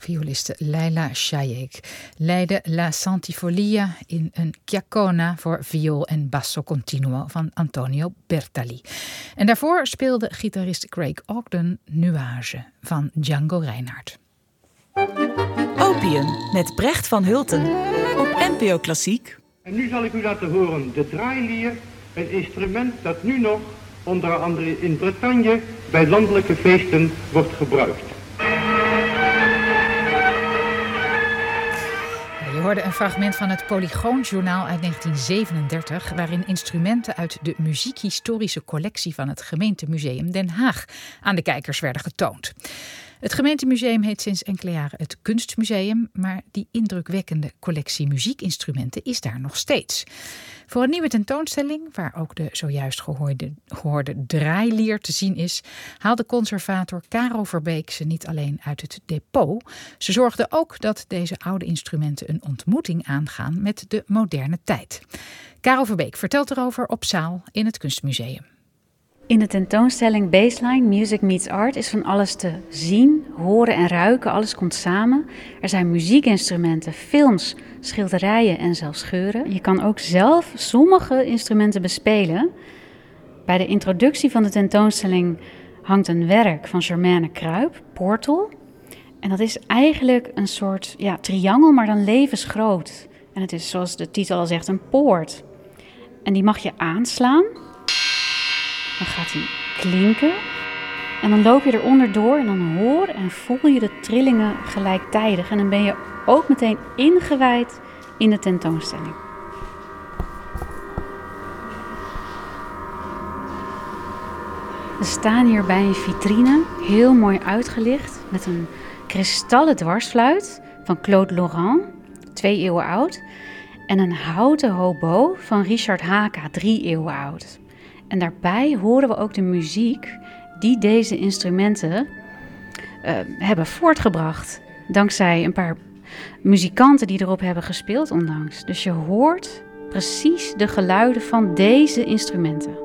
Violiste Leila Chayek leidde La Santifolia in een chiacona voor viool en basso continuo van Antonio Bertali. En daarvoor speelde gitarist Craig Ogden Nuage van Django Reinhardt. Opium met Brecht van Hulten op NPO Klassiek. En nu zal ik u laten horen de draailier, een instrument dat nu nog onder andere in Bretagne bij landelijke feesten wordt gebruikt. Je hoorde een fragment van het Polygoonjournaal uit 1937... waarin instrumenten uit de muziekhistorische collectie van het Gemeentemuseum Den Haag aan de kijkers werden getoond. Het gemeentemuseum heet sinds enkele jaren het Kunstmuseum, maar die indrukwekkende collectie muziekinstrumenten is daar nog steeds. Voor een nieuwe tentoonstelling, waar ook de zojuist gehoorde draailier te zien is, haalde conservator Caro Verbeek ze niet alleen uit het depot. Ze zorgde ook dat deze oude instrumenten een ontmoeting aangaan met de moderne tijd. Caro Verbeek vertelt erover op zaal in het Kunstmuseum. In de tentoonstelling Baseline Music Meets Art is van alles te zien, horen en ruiken. Alles komt samen. Er zijn muziekinstrumenten, films, schilderijen en zelfs geuren. Je kan ook zelf sommige instrumenten bespelen. Bij de introductie van de tentoonstelling hangt een werk van Germaine Kruip, Portal. En dat is eigenlijk een soort triangel, maar dan levensgroot. En het is, zoals de titel al zegt, een poort. En die mag je aanslaan. Dan gaat hij klinken en dan loop je eronder door en dan hoor en voel je de trillingen gelijktijdig. En dan ben je ook meteen ingewijd in de tentoonstelling. We staan hier bij een vitrine, heel mooi uitgelicht, met een kristallen dwarsfluit van Claude Laurent, 2 eeuwen oud. En een houten hobo van Richard Haka, 3 eeuwen oud. En daarbij horen we ook de muziek die deze instrumenten hebben voortgebracht. Dankzij een paar muzikanten die erop hebben gespeeld onlangs. Dus je hoort precies de geluiden van deze instrumenten.